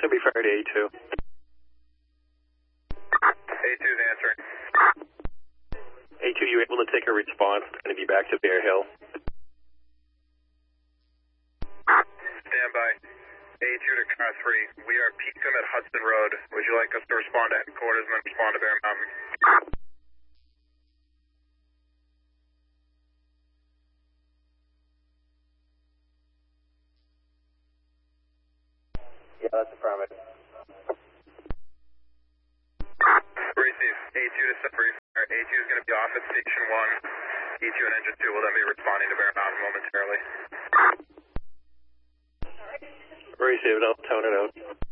Should be fired to A2. A2 is answering. A2, you able to take a response? It's going to be back to Bear Hill. Stand by. A2 to car 3. We are Peakham at Hudson Road. Would you like us to respond to headquarters and then respond to Bear Mountain? Yeah, that's affirmative. Receive. A2 to separate. A2 is going to be off at Station 1. E2 and Engine 2 will then be responding to Bear Mountain momentarily. Received, I'll tone it out.